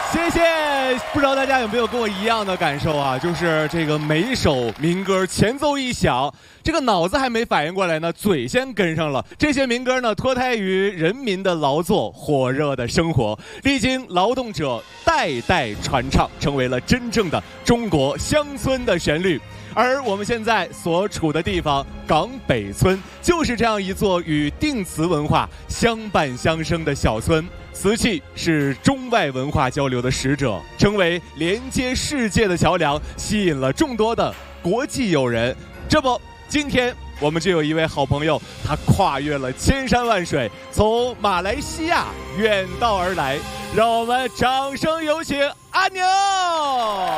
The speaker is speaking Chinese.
谢谢，不知道大家有没有跟我一样的感受啊？就是这个每一首民歌前奏一响，这个脑子还没反应过来呢，嘴先跟上了。这些民歌呢，脱胎于人民的劳作，火热的生活，历经劳动者代代传唱，成为了真正的中国乡村的旋律。而我们现在所处的地方港北村，就是这样一座与定瓷文化相伴相生的小村。瓷器是中外文化交流的使者，成为连接世界的桥梁，吸引了众多的国际友人。这不，今天我们就有一位好朋友，他跨越了千山万水，从马来西亚远道而来，让我们掌声有请阿牛。